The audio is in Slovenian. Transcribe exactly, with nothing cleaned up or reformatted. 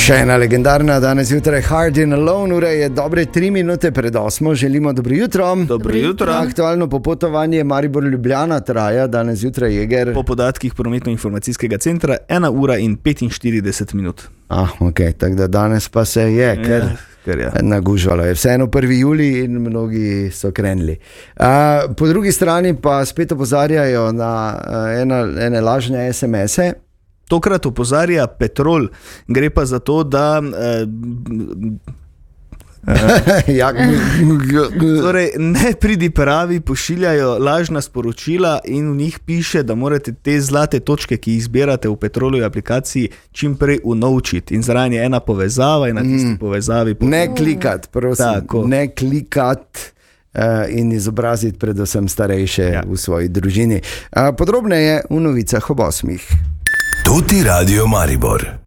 Še ena legendarna danes jutraj Hard in Alone, ura je dobre tri minute pred osmo, želimo dobro jutro. Dobro jutro. Aktualno popotovanje Maribor-Ljubljana traja danes jutraj Jeger. Po podatkih prometno-informacijskega centra ena ura in petinštirideset minut. Ah, ok, tako da danes pa se je, ker Ja, ker ja. nagužvalo je. Vseeno prvi julij in mnogi so krenili. Uh, po drugi strani pa spet opozarjajo na uh, ena, ene lažne es em es-e. Tokrat opozarja Petrol. Gre pa za to, da eh, ja, torej, nepridipravi pošiljajo lažna sporočila in v njih piše, da morate te zlate točke, ki jih zbirate v Petrolovi aplikaciji, čim prej unovčiti. In zraven je ena povezava in na tisti mm. povezavi... Po... Ne klikat, prosim. Tako. Ne klikat uh, in izobraziti predvsem starejše ja. v svoji družini. Uh, podrobneje v novicah ob osmih. Tuti Radio Maribor.